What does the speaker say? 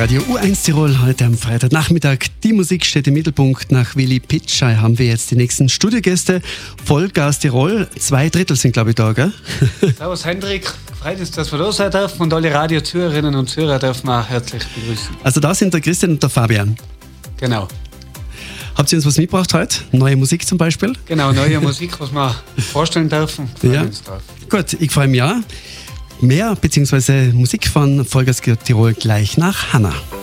Radio U1 Tirol heute am Freitagnachmittag. Die Musik steht im Mittelpunkt. Nach Willi Pitschei haben wir jetzt die nächsten Studiogäste. Vollgas Tirol. 2/3 sind, glaube ich, da, gell? Servus Hendrik, freut uns, dass wir da sein dürfen und alle Radiozuhörerinnen und Zuhörer dürfen wir auch herzlich begrüßen. Also da sind der Christian und der Fabian. Genau. Habt ihr uns was mitgebracht heute? Neue Musik zum Beispiel? Genau, neue Musik, was wir vorstellen dürfen. Ja. Gut, ich freue mich auch. Mehr bzw. Musik von Vollgas Tirol gleich nach Hanna.